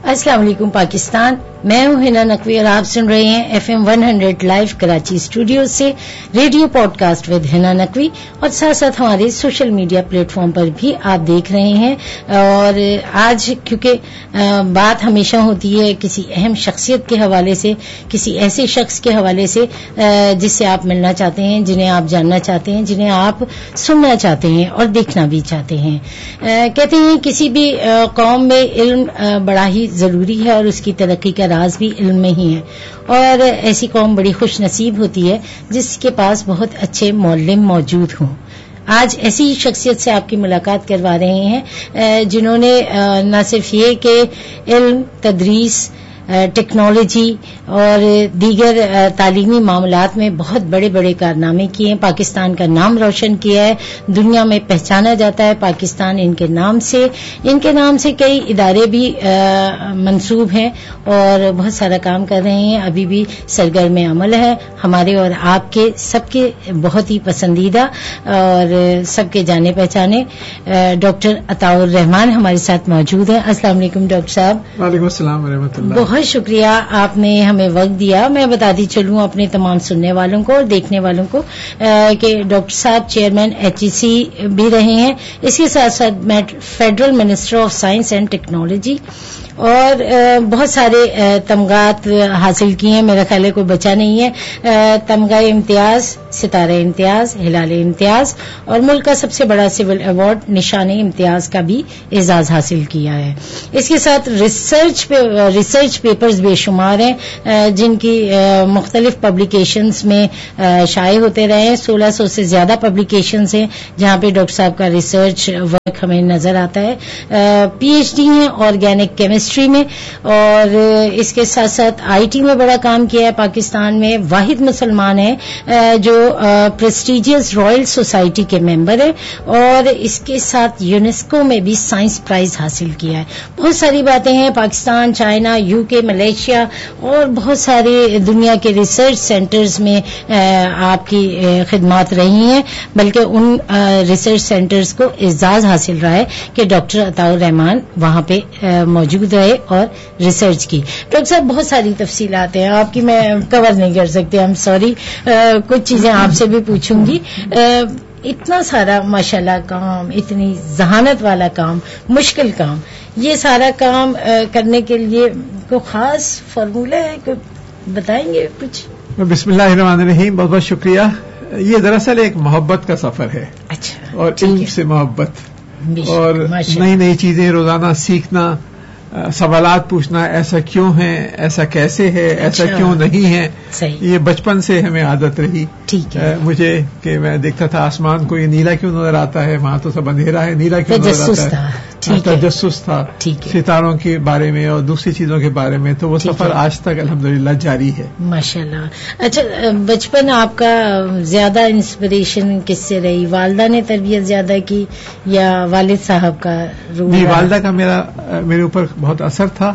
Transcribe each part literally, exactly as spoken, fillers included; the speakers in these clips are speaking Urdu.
السلام علیکم پاکستان، میں ہوں ہنا نقوی اور آپ سن رہے ہیں F M one hundred live Karachi studio سے ریڈیو پوڈ کاسٹ ود ہنا نقوی، اور ساتھ ساتھ ہمارے سوشل میڈیا پلیٹ فارم پر بھی آپ دیکھ رہے ہیں. اور آج کیونکہ بات ہمیشہ ہوتی ہے کسی اہم شخصیت کے حوالے سے، کسی ایسے شخص کے حوالے سے جس سے آپ ملنا چاہتے ہیں، جنہیں آپ جاننا چاہتے ہیں، جنہیں آپ سننا چاہتے ہیں اور دیکھنا بھی چاہتے ہیں. کہتے ہیں کسی بھی قوم میں علم بڑا ہی ضروری ہے اور اس کی ترقی کا راز بھی علم میں ہی ہے، اور ایسی قوم بڑی خوش نصیب ہوتی ہے جس کے پاس بہت اچھے معلم موجود ہوں. آج ایسی شخصیت سے آپ کی ملاقات کروا رہے ہیں جنہوں نے نہ صرف یہ کہ علم، تدریس، ٹیکنالوجی اور دیگر تعلیمی معاملات میں بہت بڑے بڑے کارنامے کیے ہیں، پاکستان کا نام روشن کیا ہے، دنیا میں پہچانا جاتا ہے پاکستان ان کے نام سے. ان کے نام سے کئی ادارے بھی منسوب ہیں اور بہت سارا کام کر رہے ہیں، ابھی بھی سرگرم عمل ہے. ہمارے اور آپ کے سب کے بہت ہی پسندیدہ اور سب کے جانے پہچانے ڈاکٹر عطاء الرحمان ہمارے ساتھ موجود ہیں. السلام علیکم ڈاکٹر صاحب. وعلیکم السلام ورحمۃ اللہ. بہت شکریہ آپ نے ہمیں وقت دیا. میں بتاتی چلوں اپنے تمام سننے والوں کو اور دیکھنے والوں کو کہ ڈاکٹر صاحب چیئرمین ایچ ای سی بھی رہے ہیں، اس کے ساتھ ساتھ federal minister of science and technology, اور بہت سارے تمغات حاصل کیے ہیں. میرا خیال ہے کوئی بچا نہیں ہے. تمغہ امتیاز، ستارہ امتیاز، ہلال امتیاز، اور ملک کا سب سے بڑا سول ایوارڈ نشان امتیاز کا بھی اعزاز حاصل کیا ہے. اس کے ساتھ ریسرچ پہ ریسرچ پیپرز بے شمار ہیں جن کی مختلف پبلیکیشنز میں شائع ہوتے رہے ہیں. سولہ سو سے زیادہ پبلیکیشنز ہیں جہاں پہ ڈاکٹر صاحب کا ریسرچ ورک ہمیں نظر آتا ہے. پی ایچ ڈی ہیں آرگینک کیمسٹری میں، اور اس کے ساتھ ساتھ آئی ٹی میں بڑا کام کیا ہے. پاکستان میں واحد مسلمان ہیں جو پریسٹیجیس رائل سوسائٹی کے ممبر ہیں، اور اس کے ساتھ یونیسکو میں بھی سائنس پرائز حاصل کیا ہے. بہت ساری باتیں ہیں. پاکستان، چائنا، یو کے، ملیشیا اور بہت سارے دنیا کے ریسرچ سینٹرز میں آپ کی خدمات رہی ہیں، بلکہ ان ریسرچ سینٹرز کو اعزاز حاصل رہا ہے کہ ڈاکٹر عطاء الرحمان وہاں پہ موجود رہے اور ریسرچ کی. ڈاکٹر صاحب بہت ساری تفصیلات ہیں آپ کی، میں کور نہیں کر سکتی، آئی ایم سوری. کچھ چیزیں آپ سے بھی پوچھوں گی. اتنا سارا ماشاءاللہ کام، اتنی ذہانت والا کام، مشکل کام، یہ سارا کام کرنے کے لیے کوئی خاص فارمولہ ہے؟ کوئی بتائیں گے کچھ؟ بسم اللہ الرحمن الرحیم. بہت بہت شکریہ. یہ دراصل ایک محبت کا سفر ہے. اچھا. اور علم سے محبت اور نئی نئی چیزیں روزانہ سیکھنا، سوالات پوچھنا، ایسا کیوں ہے، ایسا کیسے ہے، ایسا کیوں نہیں ہے. یہ بچپن سے ہمیں عادت رہی. مجھے کہ میں دیکھتا تھا آسمان کو، یہ نیلا کیوں نظر آتا ہے، وہاں تو سب اندھیرا ہے، نیلا کیوں نظر آتا ہے. تجسس تھا ستاروں کے بارے میں اور دوسری چیزوں کے بارے میں. تو وہ سفر آج تک الحمدللہ جاری ہے. ماشاءاللہ. اچھا، بچپن آپ کا زیادہ انسپریشن کس سے رہی؟ والدہ نے تربیت زیادہ کی یا والد صاحب کا رول؟ نہیں، والدہ کا میرا میرے اوپر بہت اثر تھا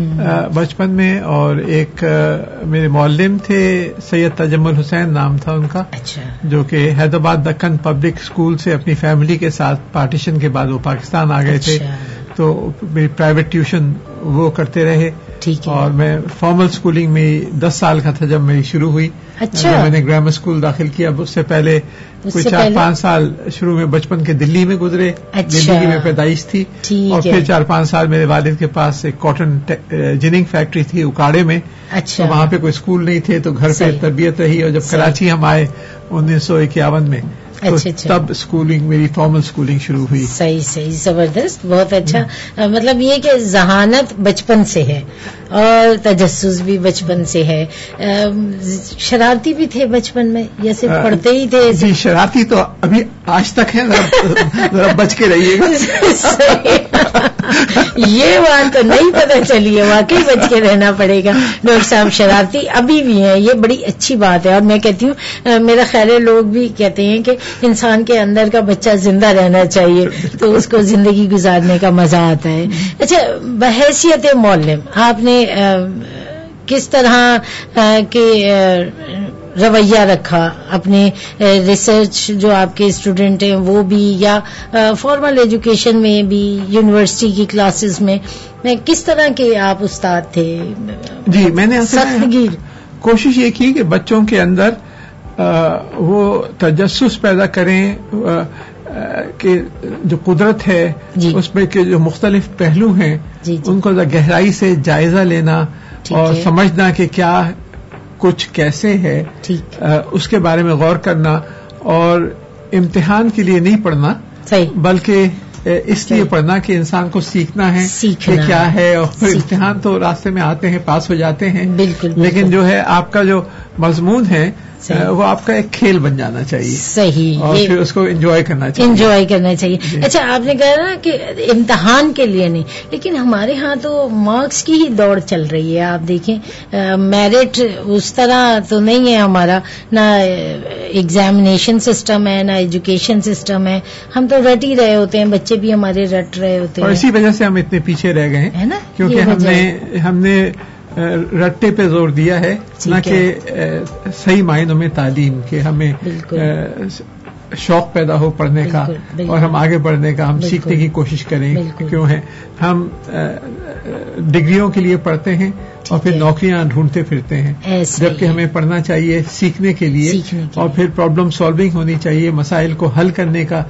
بچپن میں. اور ایک میرے معلم تھے، سید تجمل حسین نام تھا ان کا. اچھا. جو کہ حیدرآباد دکن پبلک اسکول سے اپنی فیملی کے ساتھ پارٹیشن کے بعد وہ پاکستان آ گئے تھے. تو میری پرائیویٹ ٹیوشن وہ کرتے رہے. اور میں فارمل اسکولنگ میں دس سال کا تھا جب میری شروع ہوئی. اچھا. میں نے گرامر اسکول داخل کیا. اس سے پہلے کوئی چار پانچ سال شروع میں بچپن کے دلی میں گزرے. زندگی میں پیدائش تھی. اور پھر چار پانچ سال میرے والد کے پاس ایک کاٹن جننگ فیکٹری تھی اکاڑے میں. اچھا. وہاں پہ کوئی اسکول نہیں تھے تو گھر پہ تربیت رہی. اور جب کراچی ہم آئے انیس سو اکیاون میں تو تب اسکولنگ میری فارمل اسکولنگ شروع ہوئی. صحیح صحیح، زبردست، بہت اچھا. مطلب یہ کہ ذہانت بچپن سے ہے اور تجسس بھی بچپن سے ہے. شرارتی بھی تھے بچپن میں یا صرف پڑھتے ہی تھے؟ جی شرارتی تو ابھی آج تک ہے، ذرا بچ کے رہیے گا. یہ بات تو نہیں پتہ چلی ہے، واقعی بچ کے رہنا پڑے گا. ڈاکٹر صاحب شرارتی ابھی بھی ہیں، یہ بڑی اچھی بات ہے. اور میں کہتی ہوں، میرا خیال ہے لوگ بھی کہتے ہیں کہ انسان کے اندر کا بچہ زندہ رہنا چاہیے تو اس کو زندگی گزارنے کا مزہ آتا ہے. اچھا، بحیثیت معلم آپ نے کس طرح کے رویہ رکھا اپنے ریسرچ جو آپ کے اسٹوڈنٹ ہیں وہ بھی, یا فارمل ایجوکیشن میں بھی یونیورسٹی کی کلاسز میں کس طرح کے آپ استاد تھے؟ جی میں نے سخت گیر کوشش یہ کی کہ بچوں کے اندر وہ تجسس پیدا کریں کہ جو قدرت ہے جی. اس میں کے جو مختلف پہلو ہیں جی جی. ان کو گہرائی سے جائزہ لینا اور سمجھنا کہ کیا کچھ کیسے ہے اس کے بارے میں غور کرنا, اور امتحان کے لیے نہیں پڑھنا بلکہ اس لیے پڑھنا کہ انسان کو سیکھنا ہے کہ کیا ہے, اور پھر امتحان تو راستے میں آتے ہیں, پاس ہو جاتے ہیں, بالکل لیکن جو ہے آپ کا جو مضمون ہے وہ آپ کا ایک کھیل بن جانا چاہیے, صحیح, اور پھر اس کو انجوائے کرنا چاہیے انجوائے کرنا چاہیے جی. اچھا آپ نے کہا نا کہ امتحان کے لیے نہیں, لیکن ہمارے ہاں تو مارکس کی ہی دوڑ چل رہی ہے. آپ دیکھیں میرٹ اس طرح تو نہیں ہے ہمارا, نہ ایگزامینیشن سسٹم ہے نہ ایجوکیشن سسٹم ہے, ہم تو رٹ ہی رہے ہوتے ہیں, بچے بھی ہمارے رٹ رہے ہوتے ہیں, اور اسی وجہ سے ہم اتنے پیچھے رہ گئے ہیں نا, کیونکہ ہم نے ہم نے رٹے پہ زور دیا ہے, نہ کہ صحیح معنوں میں تعلیم کے ہمیں شوق پیدا ہو پڑھنے کا اور ہم آگے بڑھنے کا, ہم سیکھنے کی کوشش کریں. کیوں ہے ہم ڈگریوں کے لیے پڑھتے ہیں اور پھر نوکریاں ڈھونڈتے پھرتے ہیں, جبکہ ہمیں پڑھنا چاہیے سیکھنے کے لیے, اور پھر پرابلم سالونگ ہونی چاہیے, مسائل کو حل کرنے کا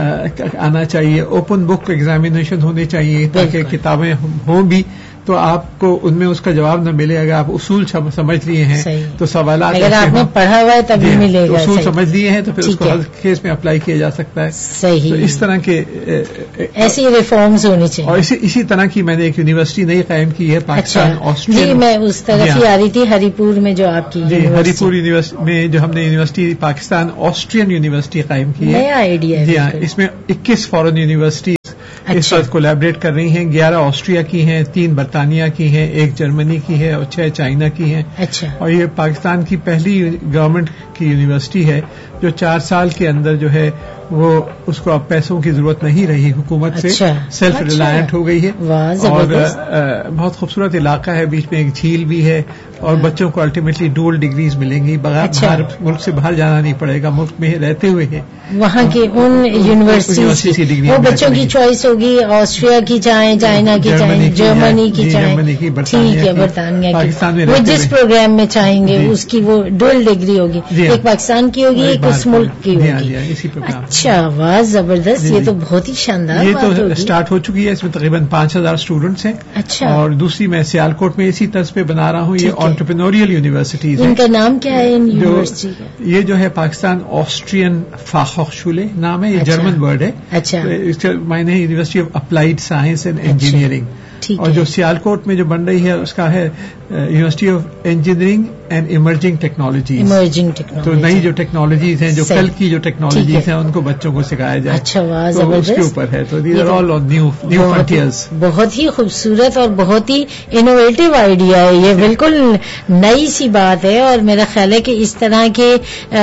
آنا چاہیے, اوپن بک ایگزامینیشن ہونے چاہیے تاکہ کتابیں ہوں بھی تو آپ کو ان میں اس کا جواب نہ ملے. اگر آپ اصول سمجھ لیے ہیں تو سوالات, اگر آپ نے پڑھا ہوا ہے تبھی ملے گا, اصول سمجھ لیے ہیں تو پھر اس کو ہر کیس میں اپلائی کیا جا سکتا ہے. صحیح, تو اس طرح کے ایسی ریفارمز ہونی چاہیے. اور اسی اسی طرح کی میں نے ایک یونیورسٹی نئی قائم کی ہے پاکستان آسٹرین. جی میں اس طرف ہی آ رہی تھی, ہری پور میں جو آپ کی جی ہری پور یونیورسٹی میں جو ہم نے یونیورسٹی پاکستان آسٹرین یونیورسٹی قائم کی ہے. نیا آئیڈیا. جی ہاں, اس میں اکیس فارن یونیورسٹی اس وقت کولیبریٹ کر رہی ہیں. گیارہ آسٹریا کی ہیں, تین برطانیہ کی ہیں, ایک جرمنی کی ہے اور چھ چائنا کی ہیں. اچھا. اور یہ پاکستان کی پہلی گورنمنٹ کی یونیورسٹی ہے جو چار سال کے اندر جو ہے وہ اس کو اب پیسوں کی ضرورت نہیں رہی حکومت سے, اچھا. سیلف اچھا. ریلائنٹ ہو گئی ہے. اور بہت خوبصورت علاقہ ہے, بیچ میں ایک جھیل بھی ہے, اور بچوں کو الٹیمیٹلی ڈول ڈگریز ملیں گی, بغیر باہر ملک سے باہر جانا نہیں پڑے گا, ملک میں رہتے ہوئے ہیں وہاں کی ان یونیورسٹی وہ بچوں کی چوائس ہوگی, آسٹریا کی چاہیں, چائنا کی چاہیں, جرمنی کی چاہیں, ٹھیک ہے, برطانیہ کی, وہ جس پروگرام میں چاہیں گے اس کی وہ ڈول ڈگری ہوگی, ایک پاکستان کی ہوگی ایک اس ملک کی ہوگی. اچھا, واہ زبردست, یہ تو بہت ہی شاندار. یہ تو اسٹارٹ ہو چکی ہے, اس میں تقریباً پانچ ہزار اسٹوڈنٹس ہیں. اچھا. اور دوسری میں سیالکوٹ میں اسی طرز پہ بنا رہا ہوں, یہ انٹرپرینوریل یونیورسٹیز. ان کا نام کیا ہے ان یونیورسٹی کا؟ یہ جو ہے پاکستان آسٹرین فاخوخشولے نام ہے, یہ جرمن ورڈ ہے. اچھا. اس کا معنی ہے university of applied science and engineering. اور جو سیالکوٹ میں جو بن رہی ہے اس کا ہے university of engineering and emerging technologies. Emerging technology, تو نئی جو ٹیکنالوجیز ہیں, جو کل کی جو ٹیکنالوجیز ہیں ان کو بچوں کو سکھایا جائے. اچھا, واہ تو زبردست. اس کے اوپر ہے, تو these are all on new new frontiers. بہت ہی خوبصورت اور بہت ہی انوویٹو آئیڈیا ہے یہ, بالکل نئی سی بات ہے, اور میرا خیال ہے کہ اس طرح کے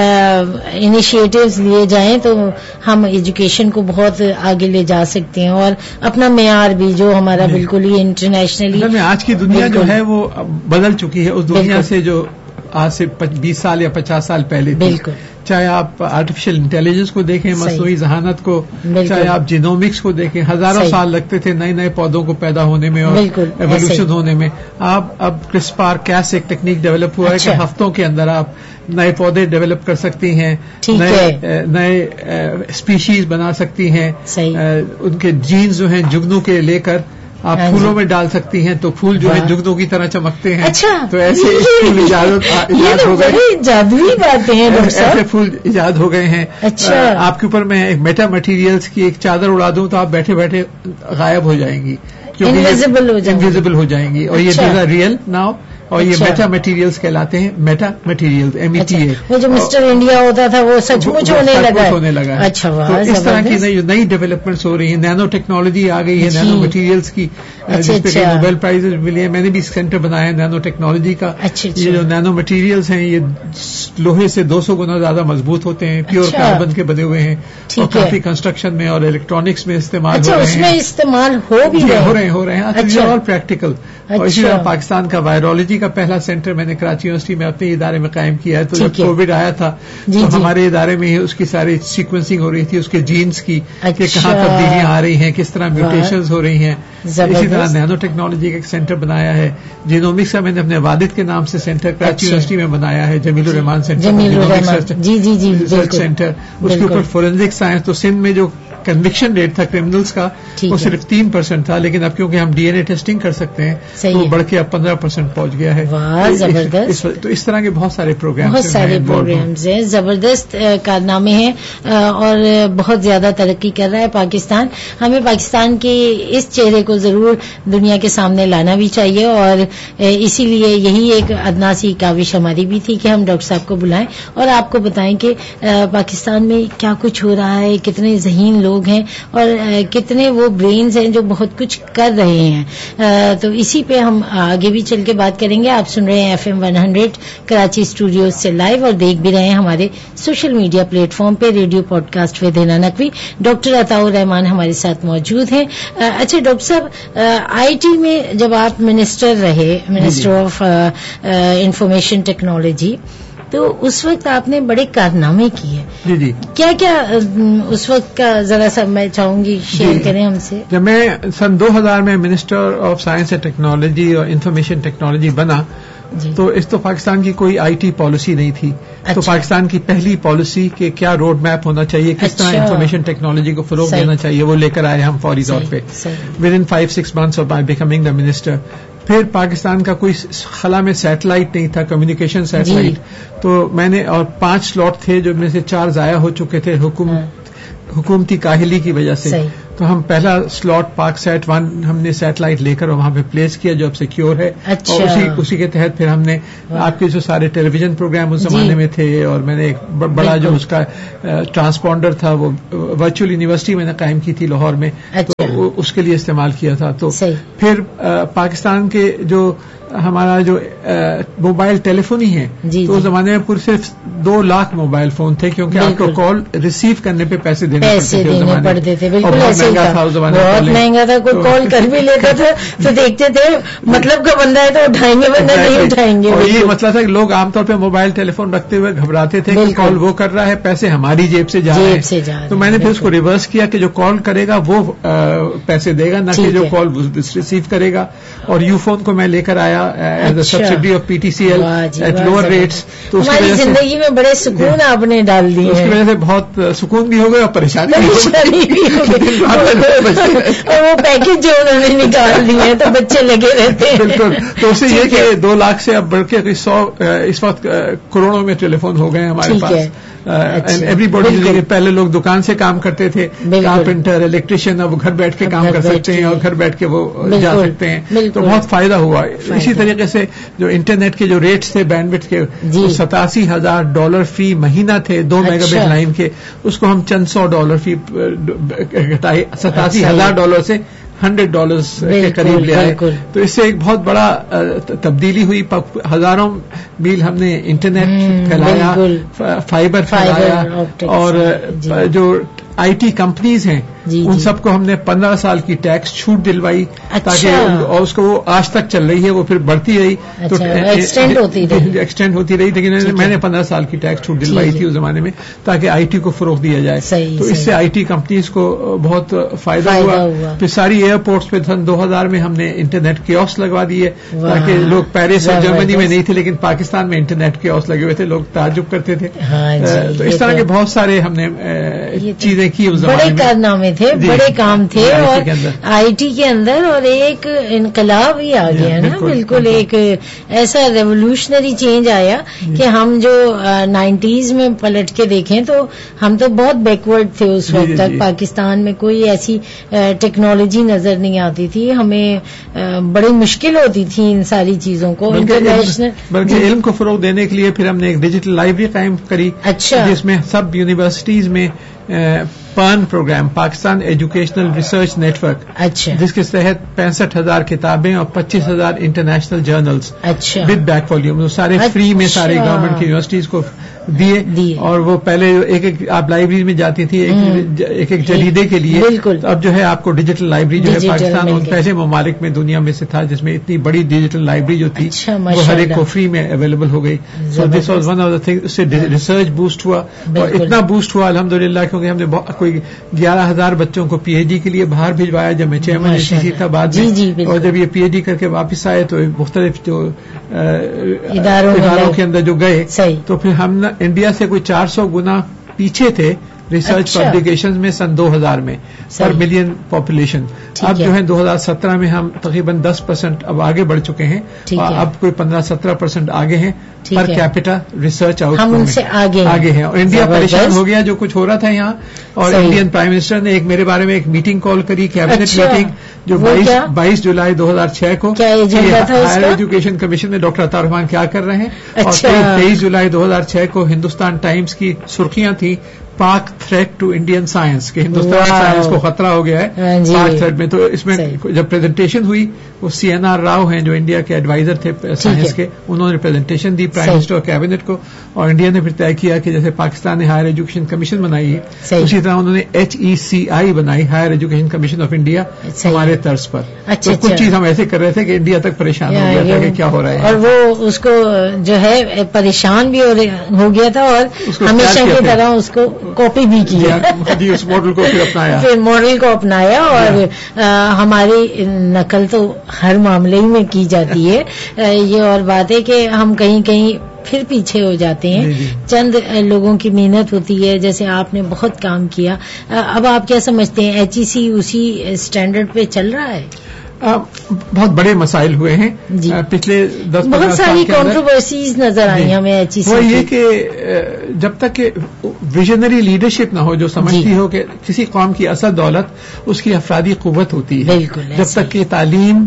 انیشیٹوز لیے جائیں تو ہم ایجوکیشن کو بہت آگے لے جا سکتے ہیں, اور اپنا معیار بھی جو ہمارا بالکل ہی انٹرنیشنلی. آج کی دنیا جو ہے وہ بدل چکی ہے اس دنیا سے جو آج سے بیس سال یا پچاس سال پہلے تھی. بالکل. چاہے آپ آرٹیفیشل انٹیلیجنس کو دیکھیں, مصنوعی ذہانت کو, چاہے آپ جینومکس کو دیکھیں, ہزاروں سال لگتے تھے نئے نئے پودوں کو پیدا ہونے میں اور ایوولوشن ہونے میں. آپ اب کرسپر کیس ایک ٹیکنیک ڈیولپ ہوا ہے کہ ہفتوں کے اندر آپ نئے پودے ڈیولپ کر سکتی ہیں, نئے نئے اسپیشیز بنا سکتی ہیں, ان کے جینز جو ہیں جگنوں کے لے کر آپ پھولوں میں ڈال سکتی ہیں تو پھول جو ہے جگنوں کی طرح چمکتے ہیں. اچھا. تو ایسے پھول ایجاد ہو گئے, جادوئی باتیں ہیں, ایسے پھول ایجاد ہو گئے ہیں. اچھا. آپ کے اوپر میں ایک میٹا مٹیریلز کی ایک چادر اڑا دوں تو آپ بیٹھے بیٹھے غائب ہو جائیں گی, انویزیبل ہو جائیں گی, انویزیبل ہو جائیں گی. اور یہ دیز آر ریئل ناؤ, اور یہ میٹا مٹیریلز کہلاتے ہیں, meta materials, M E T A. وہ جو مسٹر انڈیا ہوتا تھا وہ سچ مچ ہونے لگا ہونے لگا ہے. اچھا, تو اس طرح کی نئی نئی ڈیولپمنٹس ہو رہی ہیں. نینو ٹیکنالوجی آ گئی ہے, نینو مٹیریلز کی, جس پہ نوبیل پرائز ملی ہے. میں نے بھی سینٹر بنایا ہے نینو ٹیکنالوجی کا. یہ جو نینو مٹیریلز ہیں یہ لوہے سے دو سو گنا زیادہ مضبوط ہوتے ہیں, پیور کاربن کے بنے ہوئے ہیں, اور کافی کنسٹرکشن میں اور الیکٹرانکس میں استعمال ہو رہے ہیں. اس میں استعمال ہو بھی ہو رہے ہیں ہو رہے ہیں آل پریکٹیکل. اور اسی طرح پاکستان کا وائرولوجی کا پہلا سینٹر میں نے کراچی یونیورسٹی میں اپنے ادارے میں قائم کیا ہے. تو جب کووڈ آیا تھا تو ہمارے ادارے میں اس کی ساری سیکوینسنگ ہو رہی تھی, اس کے جینس کی کہ کہاں تبدیلیاں آ رہی ہیں, کس طرح میوٹیشنز ہو رہی ہیں. اسی طرح نینو ٹیکنالوجی کا ایک سینٹر بنایا ہے. جینومکس کا میں نے اپنے والد کے نام سے سینٹر کراچی یونیورسٹی میں بنایا ہے, جمیل الرحمان سینٹر ریسرچ سینٹر. اس کے اوپر فورینزک سائنس. تو سندھ میں جو کنوکشن ریٹ تھا کرمنلز کا وہ صرف تین پرسینٹ تھا, لیکن اب کیونکہ ہم ڈی این اے ٹیسٹنگ کر سکتے ہیں تو وہ بڑھ کے اب پندرہ پرسینٹ پہنچ گیا ہے. زبردست. تو اس طرح کے بہت سارے پروگرام بہت سارے پروگرامز ہیں, زبردست کارنامے ہیں اور بہت زیادہ ترقی کر رہا ہے پاکستان. ہمیں پاکستان کے اس چہرے کو ضرور دنیا کے سامنے لانا بھی چاہیے, اور اسی لیے یہی ایک ادنا سی کاوش ہماری بھی تھی کہ ہم ڈاکٹر صاحب کو بلائیں اور آپ کو بتائیں کہ پاکستان میں کیا کچھ ہو رہا ہے, کتنے ذہین لوگ ہیں اور کتنے وہ برینز ہیں جو بہت کچھ کر رہے ہیں. تو اسی پہ ہم آگے بھی چل کے بات کریں گے. آپ سن رہے ہیں F M one hundred Karachi studios سے لائیو, اور دیکھ بھی رہے ہیں ہمارے سوشل میڈیا پلیٹ فارم پہ radio pod cost with Hina Naqvi. Doctor عطاء الرحمان ہمارے ساتھ موجود ہیں. اچھا ڈاکٹر صاحب, آئی ٹی میں جب آپ منسٹر رہے, منسٹر آف انفارمیشن ٹیکنالوجی, تو اس وقت آپ نے بڑے کارنامے کیے. جی جی کیا کیا اس وقت کا ذرا سا میں چاہوں گی شیئر کریں ہم سے. جب میں سن دو ہزار میں minister of science and technology اور انفارمیشن ٹیکنالوجی بنا جی. تو اس تو پاکستان کی کوئی آئی ٹی پالیسی نہیں تھی. اچھا. تو پاکستان کی پہلی پالیسی کہ کیا روڈ میپ ہونا چاہیے, کس طرح اچھا. انفارمیشن ٹیکنالوجی کو فروغ دینا چاہیے, وہ لے کر آئے ہم فوری طور پہ with in five six months of my becoming the minister. پھر پاکستان کا کوئی خلا میں سیٹلائٹ نہیں تھا, کمیونیکیشن سیٹلائٹ جی. تو میں نے, اور پانچ سلاٹ تھے جو میں سے چار ضائع ہو چکے تھے حکومت حکومتی کاہلی کی وجہ سے. تو ہم پہلا سلاٹ پاک سیٹ ون ہم نے سیٹلائٹ لے کر وہاں پہ پلیس کیا جو اب سیکیور ہے. اچھا. اور اسی اسی کے تحت پھر ہم نے آپ کے جو سارے ٹیلی ویژن پروگرام اس زمانے جی. میں تھے, اور میں نے ایک بڑا جو اس کا ٹرانسپونڈر تھا وہ ورچوئل یونیورسٹی میں نے قائم کی تھی لاہور میں. اچھا. تو اس کے لیے استعمال کیا تھا. تو پھر پاکستان کے جو ہمارا جو موبائل ٹیلی فونی ہے جی تو اس زمانے میں پورے صرف دو لاکھ موبائل فون تھے, کیونکہ آپ کو کال ریسیو کرنے پہ پیسے دینے پڑتے تھے. بالکل مہنگا تھا اس زمانے, بہت مہنگا تھا. کوئی کال کر بھی لیتا تھا تو دیکھتے تھے مطلب کا بندہ ہے تو اٹھائیں گے, بندہ نہیں اٹھائیں گے. اور یہ مسئلہ تھا کہ لوگ عام طور پہ موبائل ٹیلی فون رکھتے ہوئے گھبراتے تھے کہ کال وہ کر رہا ہے, پیسے ہماری جیب سے جا رہے ہیں. تو میں نے پھر اس کو ریورس کیا کہ جو کال کرے گا وہ پیسے دے گا, نہ کہ جو کال ریسیو کرے گا. اور یو فون کو میں لے کر آیا as a subsidy of P T C L at lower rates. تو ہماری زندگی میں بڑے سکون آپ نے ڈال دیے. اس کی وجہ سے بہت سکون بھی ہو گیا اور پریشانی بھی ہو گئی. اور وہ پیکج جو انہوں نے نکال دیے تو بچے لگے رہتے ہیں. بالکل. تو اس سے یہ کہ دو لاکھ سے اب بڑھ کے سو اس وقت کروڑوں میں ٹیلی فون ہو گئے ہمارے پاس. ایوری باڈی, پہلے لوگ دکان سے کام کرتے تھے, کارپینٹر, الیکٹریشین, اب گھر بیٹھ کے کام کر سکتے ہیں اور گھر بیٹھ کے وہ جا سکتے ہیں. تو بہت فائدہ ہوا. اسی طریقے سے جو انٹرنیٹ کے جو ریٹس تھے بینڈ وڈتھ کے وہ ستاسی ہزار ڈالر فی مہینہ تھے دو میگا بٹ لائن کے, اس کو ہم چند سو ڈالر فی گھٹائے, ستاسی ہزار ڈالر سے ہنڈریڈ ڈالرز کے قریب لے آئے. تو اس سے ایک بہت بڑا تبدیلی ہوئی. ہزاروں میل ہم نے انٹرنیٹ پھیلایا, فائبر پھیلایا, اور جو آئی ٹی کمپنیز ہیں جی ان جی. سب کو ہم نے پندرہ سال کی ٹیکس چھوٹ دلوائی. اچھا. تاکہ اور اس کو وہ آج تک چل رہی ہے, وہ پھر بڑھتی رہی. اچھا. تو ایکسٹینڈ ہوتی رہی ایکسٹینڈ ہوتی رہی لیکن میں نے پندرہ سال کی ٹیکس چھوٹ دلوائی تھی اس زمانے میں, تاکہ آئی ٹی کو فروغ دیا جائے. صحیح, تو اس سے آئی ٹی کمپنیز کو بہت فائدہ ہوا. پھر ساری ایئرپورٹس پہ سن دو ہزار میں ہم نے انٹرنیٹ کیوسک لگوا دیے, تاکہ لوگ پیرس اور جرمنی میں نہیں تھے لیکن پاکستان میں انٹرنیٹ کیوسک لگے ہوئے تھے, لوگ تعجب کرتے تھے. تو اس طرح کے بہت سارے ہم نے چیزیں کی. بڑے کارنامے تھے, بڑے کام تھے, اور آئی ٹی کے اندر اور ایک انقلاب ہی آ گیا نا. بالکل ایک ایسا ریولوشنری چینج آیا کہ ہم جو نائنٹیز میں پلٹ کے دیکھیں تو ہم تو بہت بیکورڈ تھے اس وقت تک. پاکستان میں کوئی ایسی ٹیکنالوجی نظر نہیں آتی تھی, ہمیں بڑی مشکل ہوتی تھی ان ساری چیزوں کو. انٹرنیشنل بلکہ علم کو فروغ دینے کے لیے پھر ہم نے ایک ڈیجیٹل لائبریری قائم کری. اچھا. جس میں سب یونیورسٹیز میں پرن programme Pakistan educational research network, اچھا, جس کے تحت پینسٹھ ہزار کتابیں اور پچیس ہزار انٹرنیشنل جرنلس اچھا ود بیک والیوم سارے فری میں سارے گورنمنٹ کی یونیورسٹیز کو دیے. اور وہ پہلے ایک ایک آپ لائبریری میں جاتی تھی ایک ایک جریدے کے لیے, اب جو ہے آپ کو ڈیجیٹل لائبریری جو ہے پاکستان ان پہلے ممالک میں دنیا میں سے تھا جس میں اتنی بڑی ڈیجیٹل لائبریری جو تھی وہ ہر ایک کو فری میں اویلیبل ہو گئی. سو this was one of the thing, اس سے ریسرچ بوسٹ ہوا اور اتنا بوسٹ ہوا الحمدللہ کیونکہ ہم نے کوئی گیارہ ہزار بچوں کو پی ایچ ڈی کے لیے باہر بھجوایا جب میں چیئرمین ایچ سی سی تھا بعد میں, اور جب یہ پی ایچ ڈی کر کے واپس آئے تو مختلف جو اداروں کے اندر جو گئے تو پھر ہم انڈیا سے کوئی چار سو گنا پیچھے تھے ریسرچ پبلیکیشن میں سن دو ہزار میں پر ملین پاپولیشن. اب جو ہے دو ہزار سترہ میں ہم تقریباً دس پرسینٹ اب آگے بڑھ چکے ہیں, اور اب کوئی پندرہ سترہ پرسینٹ آگے ہیں پر کیپٹا ریسرچ آؤٹ آگے ہیں. اور انڈیا پریشان ہو گیا جو کچھ ہو رہا تھا یہاں, اور انڈین پرائم منسٹر نے ایک میرے بارے میں ایک میٹنگ کال کری, کیبنٹ میٹنگ جو بائیس جولائی دو ہزار چھ کو ہائر ایجوکیشن کمیشن میں ڈاکٹر عطا رحمان کیا کر رہے ہیں, اور تیئیس جولائی دو ہزار چھ کو ہندوستان ٹائمز کی سرخیاں تھیں پاک تھریٹ ٹو انڈین سائنس کہ ہندوستان سائنس کو خطرہ ہو گیا ہے پاک تھریٹ میں. تو اس میں جب پریزنٹیشن ہوئی وہ سی این آر راؤ ہیں جو انڈیا کے ایڈوائزر تھے سائنس کے, انہوں نے پریزنٹیشن دی پرائم منسٹر اور کیبنٹ کو, اور انڈیا نے پھر طے کیا کہ جیسے پاکستان نے ہائر ایجوکیشن کمیشن بنائی ہے اسی طرح انہوں نے ایچ ای سی آئی بنائی, higher education commission of India, ہمارے طرز پر. تو کچھ چیز ہم ایسے کر رہے تھے کہ انڈیا تک پریشان ہو گیا تھا کہ کیا ہو رہا ہے, اور وہ اس کو جو ہے پریشان بھی ہو گیا تھا اور ہمیشہ کی طرح اس کو کاپی بھی کی, اس ماڈل کو پھر اپنایا پھر ماڈل کو اپنایا اور ہماری نقل تو ہر معاملے میں کی جاتی ہے. یہ اور بات ہے کہ ہم کہیں کہیں پھر پیچھے ہو جاتے ہیں, چند لوگوں کی محنت ہوتی ہے, جیسے آپ نے بہت کام کیا. اب آپ کیا سمجھتے ہیں ایچ ای سی اسی اسٹینڈرڈ پہ چل رہا ہے؟ بہت بڑے مسائل ہوئے ہیں جی. پچھلے دس بہت ساری کنٹروورسیز نظر آئی ہمیں ایچ ای سی. وہ یہ کہ جب تک کہ ویژنری لیڈرشپ نہ ہو جو سمجھتی جی. ہو کہ کسی قوم کی اصل دولت اس کی افرادی قوت ہوتی ہے, جب تک کہ تعلیم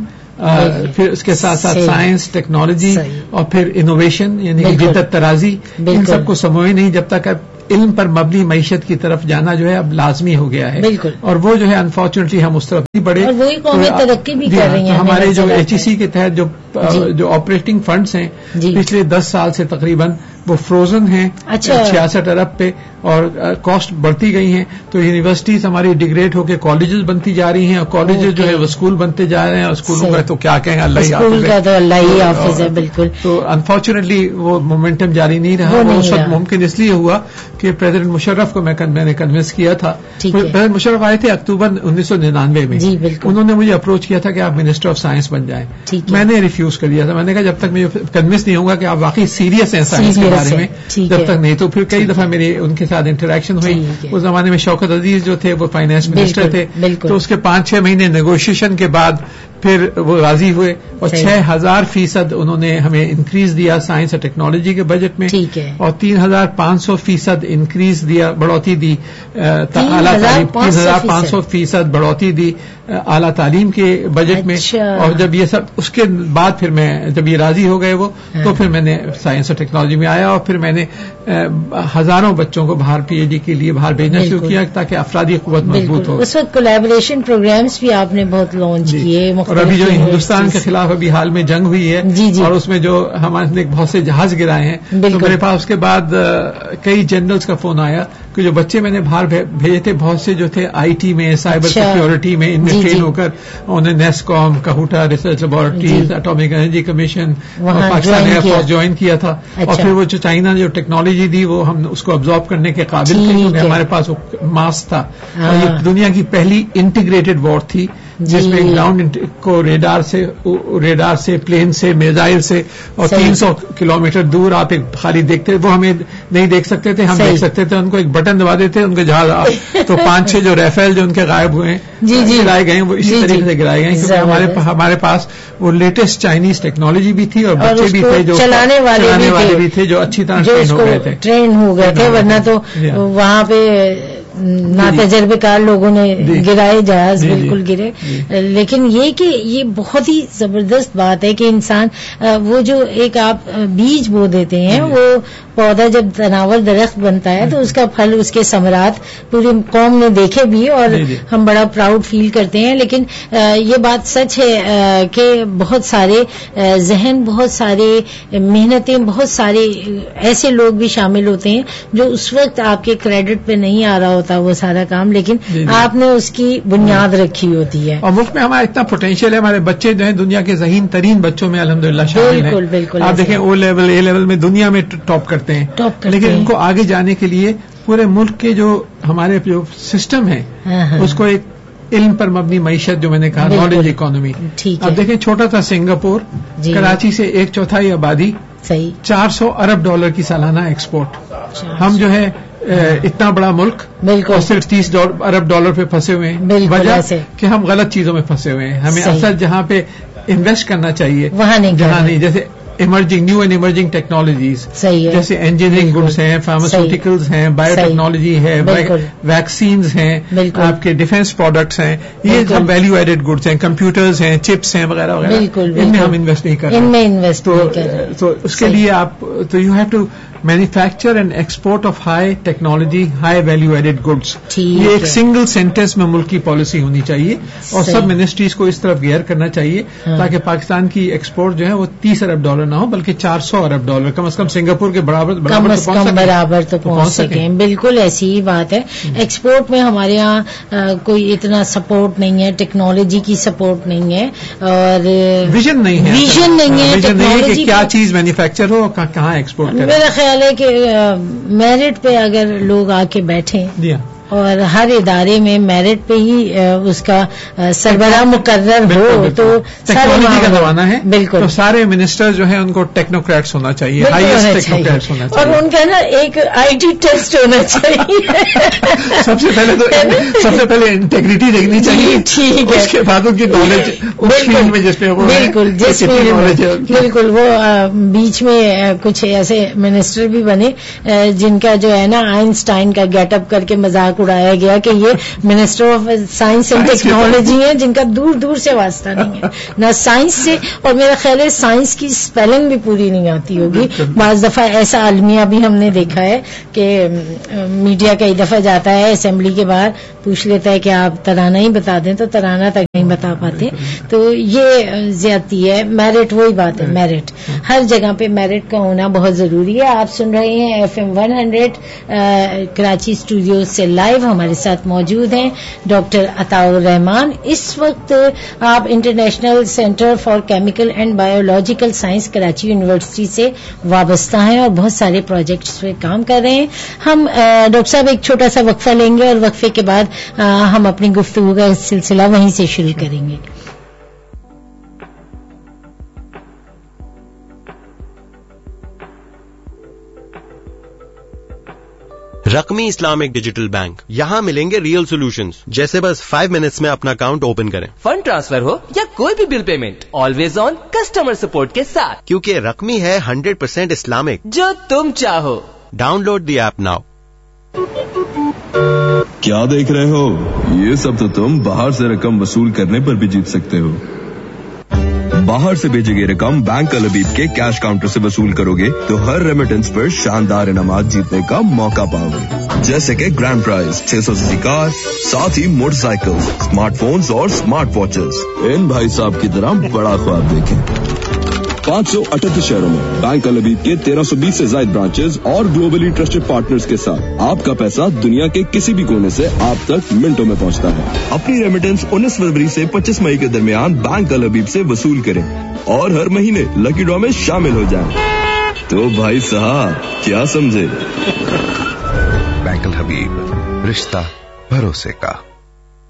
پھر اس کے ساتھ ساتھ سائنس ٹیکنالوجی اور پھر انوویشن یعنی جدت ترازی ان سب کو سمجھے نہیں, جب تک اب علم پر مبنی معیشت کی طرف جانا جو ہے اب لازمی ہو گیا ہے. بالکل. اور وہ جو ہے انفارچونیٹلی ہم اس طرف نہیں بڑھے, اور وہی قومیں ترقی بھی کر رہی ہیں. ہمارے جو ایچ ای سی کے تحت جو جو آپریٹنگ فنڈز ہیں پچھلے دس سال سے تقریباً وہ فروزن ہیں چھیاسٹھ ارب پہ, اور کاسٹ بڑھتی گئی ہیں. تو یونیورسٹیز ہماری ڈیگریڈ ہو کے کالجز بنتی جا رہی ہیں, اور کالجز جو ہے وہ اسکول بنتے جا رہے ہیں, اور اسکولوں کا تو کیا کہیں اللہ ہی حافظ ہے. بالکل. تو انفارچونیٹلی وہ مومنٹم جاری نہیں رہا. وہ اس وقت ممکن اس لیے ہوا کہ پریزیڈنٹ مشرف کو میں نے کنونس کیا تھا. پریزیڈنٹ مشرف آئے تھے اکتوبر انیس سو ننانوے میں, انہوں نے مجھے اپروچ کیا تھا کہ آپ منسٹر آف سائنس بن جائیں. میں نے ریفیوز کر دیا تھا. میں نے کہا جب تک میں کنونس نہیں ہوں گا کہ آپ واقعی سیریس ہیں سائنس کے بارے میں جب تک نہیں. تو پھر کئی دفعہ میری ان کے ساتھ انٹریکشن ہوئی. اس زمانے میں شوکت عزیز جو تھے وہ فائنانس منسٹر تھے, تو اس کے پانچ چھ مہینے نیگوشیشن کے بعد پھر وہ راضی ہوئے, اور چھ ہزار فیصد انہوں نے ہمیں انکریز دیا سائنس اور ٹیکنالوجی کے بجٹ میں, اور تین ہزار پانچ سو فیصد انکریز دیا بڑھوتی دی اعلیٰ تعلیم, تین ہزار پانچ سو فیصد بڑھوتی دی اعلیٰ تعلیم کے بجٹ میں. اور جب یہ سب اس کے بعد پھر میں جب یہ راضی ہو گئے وہ, تو پھر میں نے سائنس اور ٹیکنالوجی میں آیا, اور پھر میں نے ہزاروں بچوں کو باہر پی ایچ ڈی کے لیے باہر بھیجنا شروع کیا تاکہ افرادی قوت مضبوط ہو. اس وقت کولیبریشن پروگرامز بھی آپ نے بہت لانچ کیے, اور ابھی جو ہندوستان کے خلاف ابھی حال میں جنگ ہوئی ہے جی جی. اور اس میں جو ہمارے نے بہت سے جہاز گرائے ہیں, تو میرے پاس اس کے بعد کئی جنرلز کا فون آیا کہ جو بچے میں نے باہر بھیجے تھے بہت سے جو تھے آئی ٹی میں سائبر سیکیورٹی میں ان میں ٹرین ہو کر انہوں نے نیس کام کہوٹا research laboratories atomic energy commission اور پاکستان ایئر فورس جوائن کیا تھا. اور پھر وہ جو چائنا نے جو ٹیکنالوجی دی وہ ہم اس کو ابزارب کرنے کے قابل تھے کیونکہ ہمارے پاس ماس تھا. اور یہ دنیا کی پہلی انٹیگریٹڈ وار تھی جس میں گراؤنڈ کو ریڈار سے ریڈار سے پلین سے میزائل سے اور تین سو کلومیٹر دور آپ ایک خالی دیکھتے, وہ ہمیں نہیں دیکھ سکتے تھے, ہم دیکھ سکتے تھے. ان کو ایک بٹن دبا دیتے ان کے جہاز, تو پانچ چھ جو ریفیل جو ان کے غائب ہوئے گرائے گئے وہ اسی طریقے سے گرائے گئے کیونکہ ہمارے ہمارے پاس وہ لیٹسٹ چائنیز ٹیکنالوجی بھی تھی اور بچے بھی تھے جو چلانے والے بھی تھے جو اچھی طرح ٹرین ہو گئے تھے ٹرین ہو گئے تھے ورنہ تو وہاں پہ ناتجربے کار لوگوں نے گرائے جہاز بالکل گرے. لیکن یہ کہ یہ بہت ہی زبردست بات ہے کہ انسان وہ جو ایک آپ بیج بو دیتے ہیں وہ پودا جب تناور درخت بنتا ہے تو اس کا پھل اس کے ثمرات پوری قوم نے دیکھے بھی اور ہم بڑا پراؤڈ فیل کرتے ہیں. لیکن یہ بات سچ ہے کہ بہت سارے ذہن, بہت سارے محنتیں, بہت سارے ایسے لوگ بھی شامل ہوتے ہیں جو اس وقت آپ کے کریڈٹ پہ نہیں آ رہا ہوتا وہ سارا کام, لیکن آپ نے اس کی بنیاد رکھی ہوتی ہے. اور ملک میں ہمارا اتنا پوٹینشیل ہے, ہمارے بچے جو ہیں دنیا کے ذہین ترین بچوں میں الحمدللہ شامل ہیں. بالکل بالکل آپ دیکھیں او لیول اے لیول میں دنیا میں ٹاپ کرتے ہیں, لیکن ان کو آگے جانے کے لیے پورے ملک کے جو ہمارے جو سسٹم ہے اس کو ایک علم پر مبنی معیشت جو میں نے کہا نالج اکانومی. اب دیکھیں چھوٹا تھا سنگاپور, کراچی سے ایک چوتھائی آبادی, چار سو ارب ڈالر کی سالانہ ایکسپورٹ. ہم جو ہے اتنا بڑا ملک بالکل صرف تیس ارب ڈالر پہ پھنسے ہوئے ہیں, وجہ کہ ہم غلط چیزوں میں پھنسے ہوئے ہیں. ہمیں اصل جہاں پہ انویسٹ کرنا چاہیے وہاں نہیں, جہاں نہیں, جیسے emerging new and emerging technologies جیسے انجینئرنگ گڈس ہیں, فارماسیوٹیکلز ہیں, بایو ٹیکنالوجی ہے, ویکسینز ہیں, آپ کے ڈیفینس پروڈکٹس ہیں, یہ سب ویلیو ایڈیڈ گڈس ہیں, کمپیوٹرز ہیں, چپس ہیں وغیرہ وغیرہ, ان میں ہم انویسٹ نہیں کر رہے. تو اس کے لیے آپ تو you have to manufacture and export of high technology, high value added goods. یہ ایک سنگل سینٹینس میں ملک کی پالیسی ہونی چاہیے اور سب منسٹریز کو اس طرف گیئر کرنا چاہیے تاکہ پاکستان کی ایکسپورٹ جو ہے وہ تیس ارب ڈالر نہ ہو بلکہ چار سو ارب ڈالر, کم از کم سنگاپور کے برابر کم از کم برابر تو پہنچ سکیں. بالکل ایسی ہی بات ہے. ایکسپورٹ میں ہمارے یہاں کوئی اتنا سپورٹ نہیں ہے, ٹیکنالوجی کی سپورٹ نہیں ہے اور ویژن نہیں ہے, ویژن نہیں ہے ٹیکنالوجی کہ کیا چیز مینوفیکچر ہو کہاں ایکسپورٹ کرے. میرا خیال ہے کہ میرٹ پہ اگر لوگ آ کے بیٹھیں اور ہر ادارے میں میرٹ پہ ہی اس کا سربراہ مقرر ہو تو ٹیکنالوجی کا زمانہ ہے. بالکل, تو سارے منسٹر جو ہیں ان کو ٹیکنوکریٹس ہونا چاہیے, ہائیسٹ ٹیکنوکریٹس ہونا چاہیے, اور ان کا نا ایک آئی ٹی ٹیسٹ ہونا چاہیے. سب سے پہلے تو سب سے پہلے انٹیگریٹی دیکھنی چاہیے, ٹھیک ہے, اس کے بعد ان کی نالج اس فیلڈ میں جس میں بالکل جس بالکل وہ بیچ میں کچھ ایسے منسٹر بھی بنے جن کا جو ہے نا آئنسٹائن کا گیٹ اپ کر کے مذاق اڑایا گیا کہ یہ minister of science and technology ہیں جن کا دور دور سے واسطہ نہیں ہے نہ سائنس سے, اور میرا خیال ہے سائنس کی اسپیلنگ بھی پوری نہیں آتی ہوگی. بعض دفعہ ایسا المیہ بھی ہم نے دیکھا ہے کہ میڈیا کئی دفعہ جاتا ہے اسمبلی کے باہر, پوچھ لیتا ہے کہ آپ ترانہ ہی بتا دیں تو ترانہ تک نہیں بتا پاتے. تو یہ زیادتی ہے. میرٹ وہی بات ہے, میرٹ ہر جگہ پہ میرٹ کا ہونا بہت ضروری ہے. آپ سن رہے ہیں F M one hundred Karachi studio سے لائیو. ہمارے ساتھ موجود ہیں ڈاکٹر عطاء الرحمان. اس وقت آپ international centre for chemical and biological science Karachi university سے وابستہ ہیں اور بہت سارے پروجیکٹس پہ کام کر رہے ہیں. ہم ڈاکٹر صاحب ایک چھوٹا سا وقفہ لیں گے اور وقفے کے بعد ہم اپنی گفتگو کا سلسلہ وہیں سے شروع کریں گے. رقمی اسلامک ڈیجیٹل بینک, یہاں ملیں گے ریئل سولوشنز, جیسے بس فائیو منٹس میں اپنا اکاؤنٹ اوپن کریں, فنڈ ٹرانسفر ہو یا کوئی بھی bill payment, always on customer support کے ساتھ, کیونکہ رقمی ہے ہنڈریڈ پرسینٹ اسلامک. جو تم چاہو. Down load the app now. کیا دیکھ رہے ہو؟ یہ سب تو تم باہر سے رقم وصول کرنے پر بھی جیت سکتے ہو. باہر سے بھیجی گئی رقم بینک الحبیب کے کیش کاؤنٹر سے وصول کرو گے تو ہر ریمیٹنس پر شاندار انعامات جیتنے کا موقع پاؤ گے, جیسے کہ گرینڈ پرائز چھ سو سی سی کار, ساتھ ہی موٹر سائیکل, اسمارٹ فونز اور اسمارٹ واچز. ان بھائی صاحب کی طرح بڑا خواب دیکھیں. پانچ سو اٹھہتر شہروں میں بینک الحبیب کے تیرہ سو بیس سے زائد برانچز اور گلوبلی ٹرسٹڈ پارٹنرز کے ساتھ آپ کا پیسہ دنیا کے کسی بھی کونے سے آپ تک منٹوں میں پہنچتا ہے. اپنی ریمیٹنس انیس فروری سے پچیس مئی کے درمیان بینک الحبیب سے وصول کریں اور ہر مہینے لکی ڈرا میں شامل ہو جائیں. تو بھائی صاحب کیا سمجھے؟ بینک الحبیب, رشتہ بھروسے کا.